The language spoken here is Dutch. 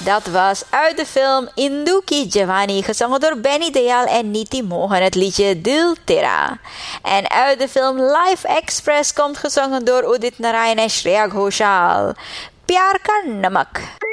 Dat was uit de film Indu Ki Jawani, gezongen door Benny Dayal en Niti Mohan, het liedje Dil Tera. En uit de film Life Express komt gezongen door Udit Narayan en Shreya Ghoshal, Pyar Ka Namak.